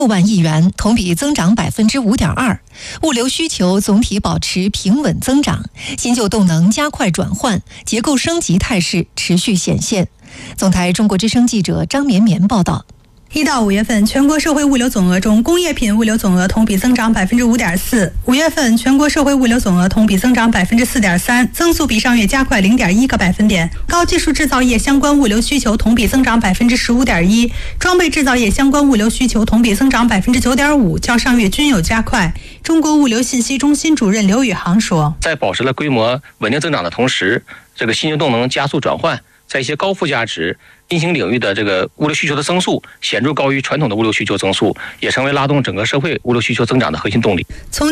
万亿元，同比增长5.2%，物流需求总体保持平稳增长，新旧动能加快转换，结构升级态势持续显现。总台中国之声记者张绵绵报道。 1到5月份，全国社会物流总额中，工业品物流总额同比增长5.4%。5月份，全国社会物流总额同比增长4.3%，增速比上月加快0.1个百分点。高技术制造业相关物流需求同比增长15.1%，装备制造业相关物流需求同比增长9.5%，较上月均有加快。中国物流信息中心主任刘宇航说：“ 在保持了规模稳定增长的同时，这个新旧动能加速转换，在一些高附加值新兴领域的这个物流需求的增速显著高于传统的物流需求增速，也成为拉动整个社会物流需求增长的核心动力。” 从